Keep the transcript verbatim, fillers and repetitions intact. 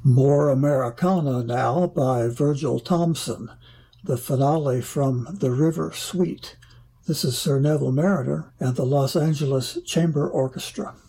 More Americana now by Virgil Thomson, the finale from The River Suite. This is Sir Neville Marriner and the Los Angeles Chamber Orchestra.